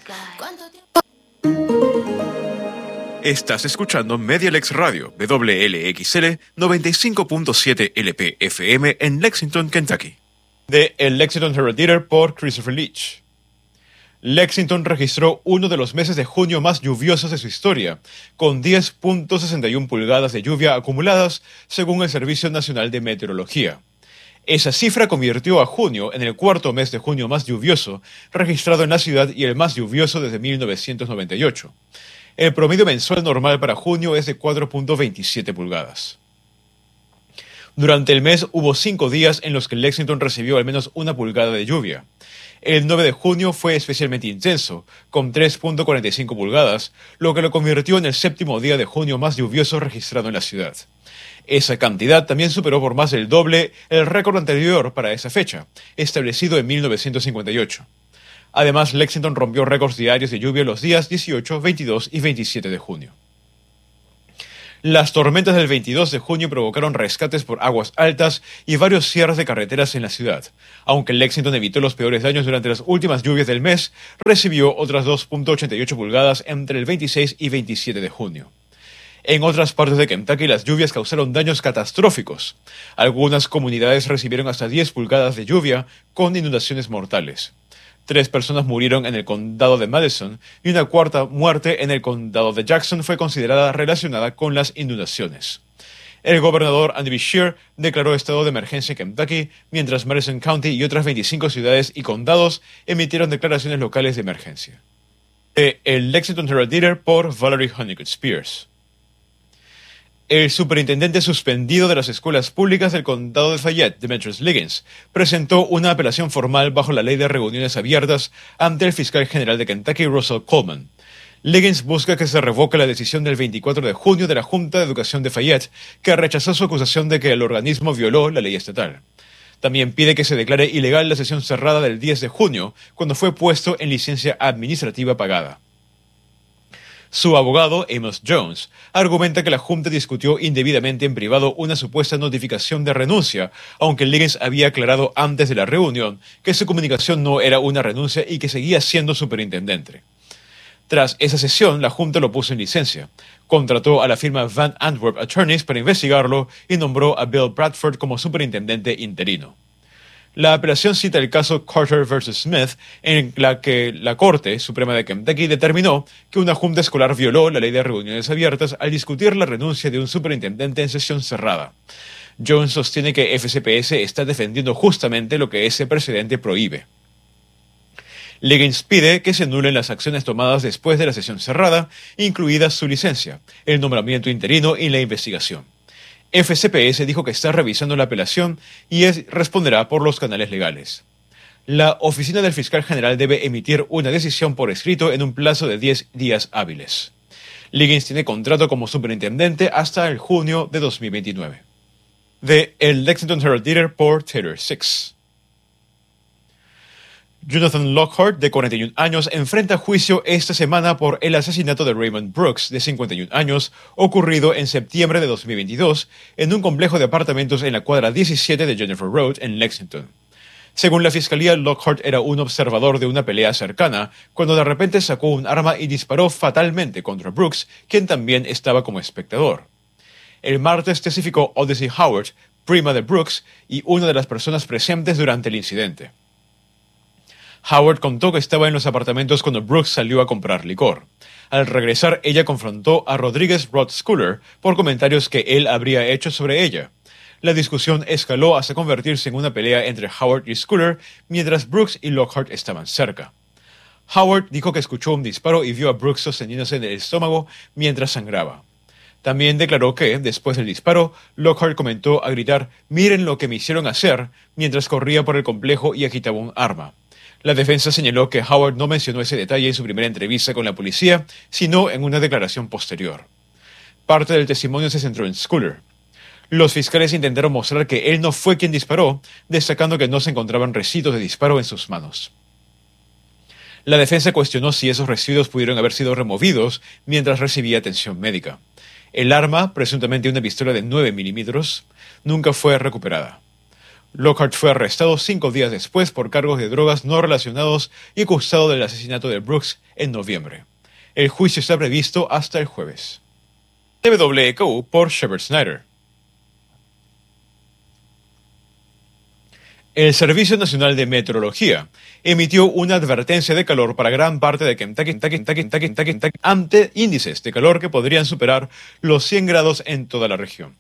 Estás escuchando Medialex Radio, WLXL 95.7 LP FM en Lexington, Kentucky. De El Lexington Herald Leader por Christopher Leach. Lexington registró uno de los meses de junio más lluviosos de su historia, con 10.61 pulgadas de lluvia acumuladas, según el Servicio Nacional de Meteorología. Esa cifra convirtió a junio en el cuarto mes de junio más lluvioso registrado en la ciudad y el más lluvioso desde 1998. El promedio mensual normal para junio es de 4.27 pulgadas. Durante el mes hubo 5 días en los que Lexington recibió al menos una pulgada de lluvia. El 9 de junio fue especialmente intenso, con 3.45 pulgadas, lo que lo convirtió en el séptimo día de junio más lluvioso registrado en la ciudad. Esa cantidad también superó por más del doble el récord anterior para esa fecha, establecido en 1958. Además, Lexington rompió récords diarios de lluvia los días 18, 22 y 27 de junio. Las tormentas del 22 de junio provocaron rescates por aguas altas y varios cierres de carreteras en la ciudad. Aunque Lexington evitó los peores daños durante las últimas lluvias del mes, recibió otras 2.88 pulgadas entre el 26 y 27 de junio. En otras partes de Kentucky, las lluvias causaron daños catastróficos. Algunas comunidades recibieron hasta 10 pulgadas de lluvia con inundaciones mortales. 3 personas murieron en el condado de Madison y una cuarta muerte en el condado de Jackson fue considerada relacionada con las inundaciones. El gobernador Andy Beshear declaró estado de emergencia en Kentucky, mientras Madison County y otras 25 ciudades y condados emitieron declaraciones locales de emergencia. El Lexington Herald Leader por Valerie Honeycutt Spears. El superintendente suspendido de las escuelas públicas del condado de Fayette, Demetrius Liggins, presentó una apelación formal bajo la ley de reuniones abiertas ante el fiscal general de Kentucky, Russell Coleman. Liggins busca que se revoque la decisión del 24 de junio de la Junta de Educación de Fayette, que rechazó su acusación de que el organismo violó la ley estatal. También pide que se declare ilegal la sesión cerrada del 10 de junio, cuando fue puesto en licencia administrativa pagada. Su abogado, Amos Jones, argumenta que la Junta discutió indebidamente en privado una supuesta notificación de renuncia, aunque Liggins había aclarado antes de la reunión que su comunicación no era una renuncia y que seguía siendo superintendente. Tras esa sesión, la Junta lo puso en licencia, contrató a la firma Van Antwerp Attorneys para investigarlo y nombró a Bill Bradford como superintendente interino. La apelación cita el caso Carter vs. Smith, en la que la Corte Suprema de Kentucky determinó que una junta escolar violó la ley de reuniones abiertas al discutir la renuncia de un superintendente en sesión cerrada. Jones sostiene que FCPS está defendiendo justamente lo que ese precedente prohíbe. Liggins pide que se anulen las acciones tomadas después de la sesión cerrada, incluida su licencia, el nombramiento interino y la investigación. FCPS dijo que está revisando la apelación y responderá por los canales legales. La oficina del fiscal general debe emitir una decisión por escrito en un plazo de 10 días hábiles. Liggins tiene contrato como superintendente hasta el junio de 2029. De El Lexington Herald Leader por Taylor Six. Jonathan Lockhart, de 41 años, enfrenta juicio esta semana por el asesinato de Raymond Brooks, de 51 años, ocurrido en septiembre de 2022 en un complejo de apartamentos en la cuadra 17 de Jennifer Road, en Lexington. Según la fiscalía, Lockhart era un observador de una pelea cercana, cuando de repente sacó un arma y disparó fatalmente contra Brooks, quien también estaba como espectador. El martes testificó Odyssey Howard, prima de Brooks, y una de las personas presentes durante el incidente. Howard contó que estaba en los apartamentos cuando Brooks salió a comprar licor. Al regresar, ella confrontó a Rodriguez Rod Schooler por comentarios que él habría hecho sobre ella. La discusión escaló hasta convertirse en una pelea entre Howard y Schooler, mientras Brooks y Lockhart estaban cerca. Howard dijo que escuchó un disparo y vio a Brooks sosteniéndose en el estómago mientras sangraba. También declaró que, después del disparo, Lockhart comentó a gritar «Miren lo que me hicieron hacer», mientras corría por el complejo y agitaba un arma. La defensa señaló que Howard no mencionó ese detalle en su primera entrevista con la policía, sino en una declaración posterior. Parte del testimonio se centró en Schooler. Los fiscales intentaron mostrar que él no fue quien disparó, destacando que no se encontraban residuos de disparo en sus manos. La defensa cuestionó si esos residuos pudieron haber sido removidos mientras recibía atención médica. El arma, presuntamente una pistola de 9 milímetros, nunca fue recuperada. Lockhart fue arrestado 5 días después por cargos de drogas no relacionados y acusado del asesinato de Brooks en noviembre. El juicio está previsto hasta el jueves. WKU por Shepard Snyder. El Servicio Nacional de Meteorología emitió una advertencia de calor para gran parte de Kentucky ante índices de calor que podrían superar los 100 grados en toda la región.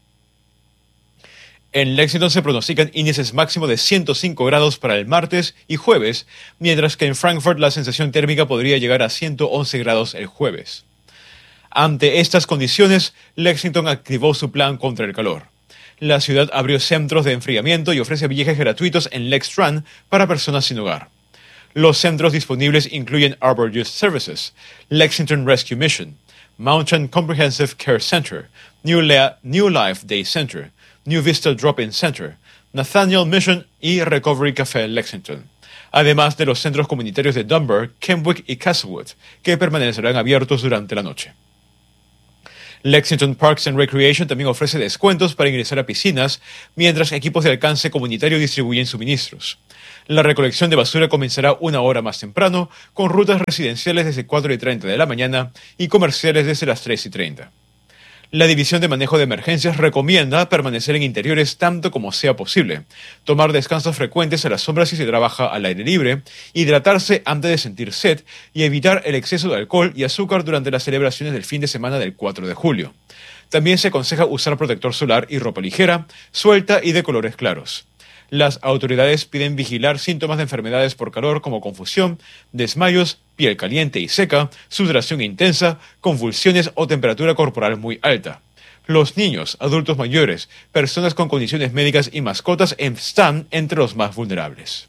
En Lexington se pronostican índices máximos de 105 grados para el martes y jueves, mientras que en Frankfort la sensación térmica podría llegar a 111 grados el jueves. Ante estas condiciones, Lexington activó su plan contra el calor. La ciudad abrió centros de enfriamiento y ofrece viajes gratuitos en LexTran para personas sin hogar. Los centros disponibles incluyen Arbor Youth Services, Lexington Rescue Mission, Mountain Comprehensive Care Center, New Life Day Center, New Vista Drop-In Center, Nathaniel Mission y Recovery Café Lexington, además de los centros comunitarios de Dunbar, Kenwick y Castlewood, que permanecerán abiertos durante la noche. Lexington Parks and Recreation también ofrece descuentos para ingresar a piscinas, mientras equipos de alcance comunitario distribuyen suministros. La recolección de basura comenzará 1 hora más temprano, con rutas residenciales desde 4:30 de la mañana y comerciales desde las 3:30. La División de Manejo de Emergencias recomienda permanecer en interiores tanto como sea posible, tomar descansos frecuentes a la sombra si se trabaja al aire libre, hidratarse antes de sentir sed y evitar el exceso de alcohol y azúcar durante las celebraciones del fin de semana del 4 de julio. También se aconseja usar protector solar y ropa ligera, suelta y de colores claros. Las autoridades piden vigilar síntomas de enfermedades por calor como confusión, desmayos, piel caliente y seca, sudoración intensa, convulsiones o temperatura corporal muy alta. Los niños, adultos mayores, personas con condiciones médicas y mascotas están entre los más vulnerables.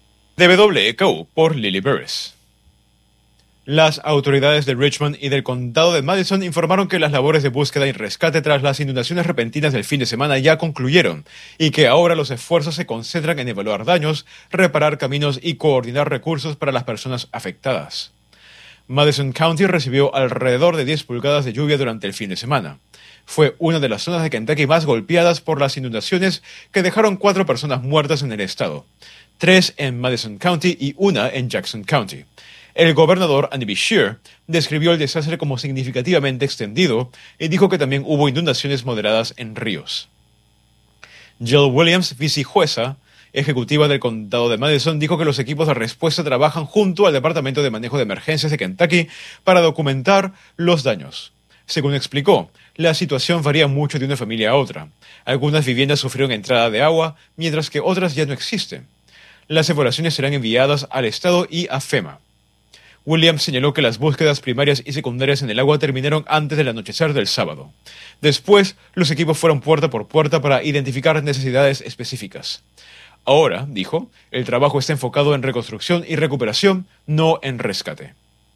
WKU por Lily Burris. Las autoridades de Richmond y del condado de Madison informaron que las labores de búsqueda y rescate tras las inundaciones repentinas del fin de semana ya concluyeron y que ahora los esfuerzos se concentran en evaluar daños, reparar caminos y coordinar recursos para las personas afectadas. Madison County recibió alrededor de 10 pulgadas de lluvia durante el fin de semana. Fue una de las zonas de Kentucky más golpeadas por las inundaciones que dejaron 4 personas muertas en el estado, 3 en Madison County y 1 en Jackson County. El gobernador Andy Beshear describió el desastre como significativamente extendido y dijo que también hubo inundaciones moderadas en ríos. Jill Williams, vicejueza ejecutiva del condado de Madison, dijo que los equipos de respuesta trabajan junto al Departamento de Manejo de Emergencias de Kentucky para documentar los daños. Según explicó, la situación varía mucho de una familia a otra. Algunas viviendas sufrieron entrada de agua, mientras que otras ya no existen. Las evaluaciones serán enviadas al estado y a FEMA. Williams señaló que las búsquedas primarias y secundarias en el agua terminaron antes del anochecer del sábado. Después, los equipos fueron puerta por puerta para identificar necesidades específicas. Ahora, dijo, el trabajo está enfocado en reconstrucción y recuperación, no en rescate.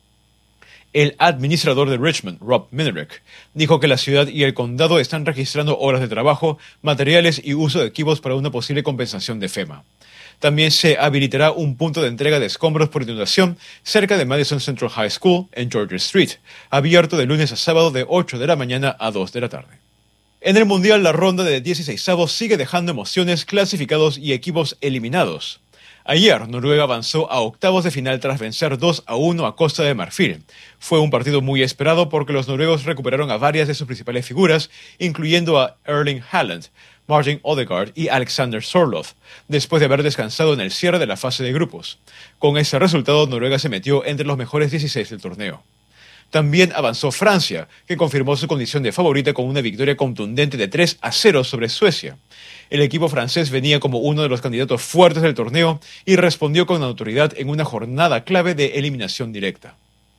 El administrador de Richmond, Rob Minerick, dijo que la ciudad y el condado están registrando horas de trabajo, materiales y uso de equipos para una posible compensación de FEMA. También se habilitará un punto de entrega de escombros por inundación cerca de Madison Central High School en Georgia Street, abierto de lunes a sábado de 8 de la mañana a 2 de la tarde. En el Mundial, la ronda de 16avos sigue dejando emociones, clasificados y equipos eliminados. Ayer, Noruega avanzó a octavos de final tras vencer 2-1 a Costa de Marfil. Fue un partido muy esperado porque los noruegos recuperaron a varias de sus principales figuras, incluyendo a Erling Haaland, Martin Odegaard y Alexander Sorloth, después de haber descansado en el cierre de la fase de grupos. Con ese resultado, Noruega se metió entre los mejores 16 del torneo. También avanzó Francia, que confirmó su condición de favorita con una victoria contundente de 3-0 sobre Suecia. El equipo francés venía como uno de los candidatos fuertes del torneo y respondió con autoridad en una jornada clave de eliminación directa.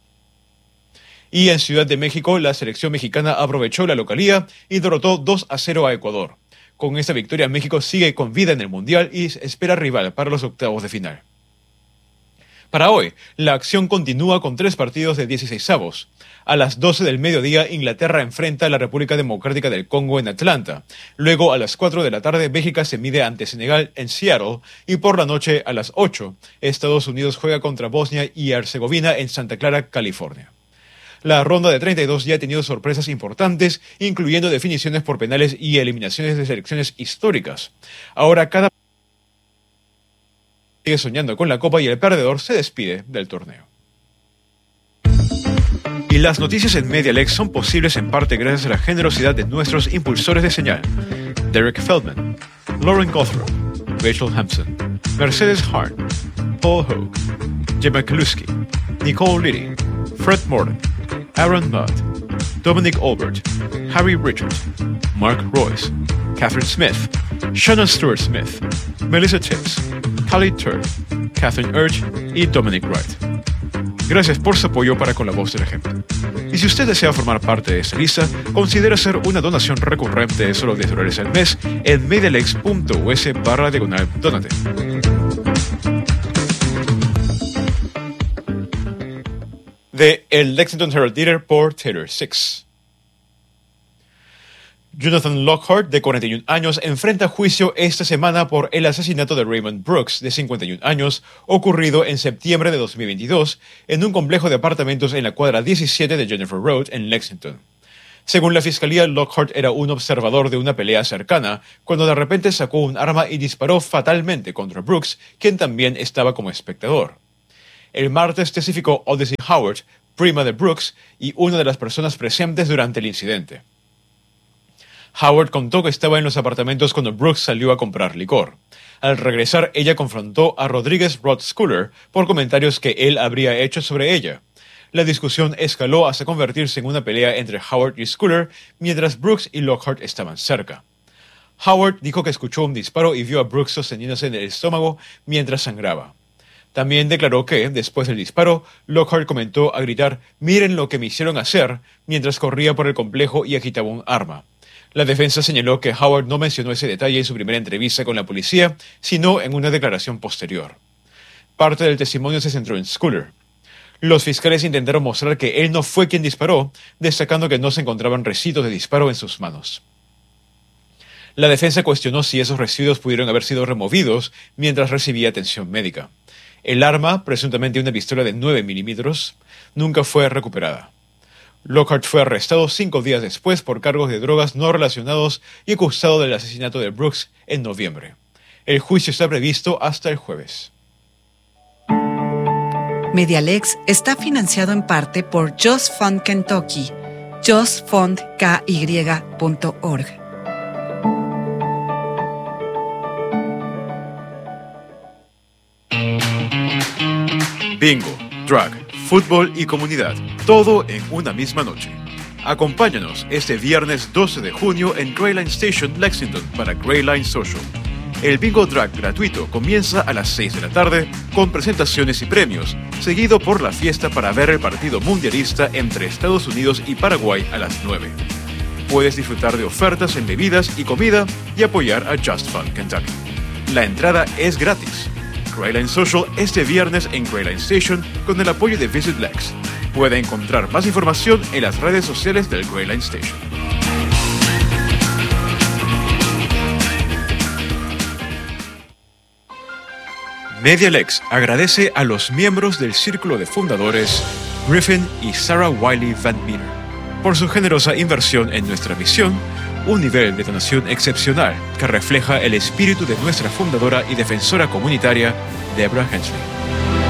Y en Ciudad de México, la selección mexicana aprovechó la localía y derrotó 2-0 a Ecuador. Con esta victoria, México sigue con vida en el Mundial y espera rival para los octavos de final. Para hoy, la acción continúa con 3 partidos de 16avos. A las 12 del mediodía, Inglaterra enfrenta a la República Democrática del Congo en Atlanta. Luego, a las 4 de la tarde, Bélgica se mide ante Senegal en Seattle. Y por la noche, a las 8, Estados Unidos juega contra Bosnia y Herzegovina en Santa Clara, California. La ronda de 32 ya ha tenido sorpresas importantes, incluyendo definiciones por penales y eliminaciones de selecciones históricas. Ahora cada sigue soñando con la copa y el perdedor se despide del torneo. Y las noticias en MediaLex son posibles en parte gracias a la generosidad de nuestros impulsores de señal: Derek Feldman, Lauren Gothrow, Rachel Hampson, Mercedes Hart, Paul Hogue, Gemma Kaluski, Nicole Liddy, Fred Morton, Aaron Mudd, Dominic Albert, Harry Richards, Mark Royce, Catherine Smith, Shannon Stewart Smith, Melissa Tibbs, Khalid Turk, Catherine Urge y Dominic Wright. Gracias por su apoyo para con la voz del ejemplo. Y si usted desea formar parte de esta lista, considere hacer una donación recurrente de solo $10 al mes en medialex.us/donate. De el Lexington Herald Leader por Taylor Six. Jonathan Lockhart, de 41 años, enfrenta juicio esta semana por el asesinato de Raymond Brooks, de 51 años, ocurrido en septiembre de 2022 en un complejo de apartamentos en la cuadra 17 de Jennifer Road, en Lexington. Según la fiscalía, Lockhart era un observador de una pelea cercana cuando de repente sacó un arma y disparó fatalmente contra Brooks, quien también estaba como espectador. El martes testificó Odyssey Howard, prima de Brooks y una de las personas presentes durante el incidente. Howard contó que estaba en los apartamentos cuando Brooks salió a comprar licor. Al regresar, ella confrontó a Rodríguez Rod Schooler por comentarios que él habría hecho sobre ella. La discusión escaló hasta convertirse en una pelea entre Howard y Schooler, mientras Brooks y Lockhart estaban cerca. Howard dijo que escuchó un disparo y vio a Brooks sosteniéndose en el estómago mientras sangraba. También declaró que, después del disparo, Lockhart comentó a gritar «Miren lo que me hicieron hacer», mientras corría por el complejo y agitaba un arma. La defensa señaló que Howard no mencionó ese detalle en su primera entrevista con la policía, sino en una declaración posterior. Parte del testimonio se centró en Schooler. Los fiscales intentaron mostrar que él no fue quien disparó, destacando que no se encontraban residuos de disparo en sus manos. La defensa cuestionó si esos residuos pudieron haber sido removidos mientras recibía atención médica. El arma, presuntamente una pistola de 9 milímetros, nunca fue recuperada. Lockhart fue arrestado 5 días después por cargos de drogas no relacionados y acusado del asesinato de Brooks en noviembre. El juicio está previsto hasta el jueves. MediaLex está financiado en parte por Just Fund Kentucky, justfundky.org. Bingo, drag, fútbol y comunidad, todo en una misma noche. Acompáñanos este viernes 12 de junio en Greyline Station, Lexington, para Greyline Social. El Bingo Drag gratuito comienza a las 6 de la tarde con presentaciones y premios, seguido por la fiesta para ver el partido mundialista entre Estados Unidos y Paraguay a las 9. Puedes disfrutar de ofertas en bebidas y comida y apoyar a Just Fund Kentucky. La entrada es gratis. Greyline Social este viernes en Greyline Station con el apoyo de Visit Lex. Puede encontrar más información en las redes sociales del Greyline Station. MediaLex agradece a los miembros del círculo de fundadores Griffin y Sarah Wiley Van Meter por su generosa inversión en nuestra misión, un nivel de donación excepcional que refleja el espíritu de nuestra fundadora y defensora comunitaria, Deborah Hensley.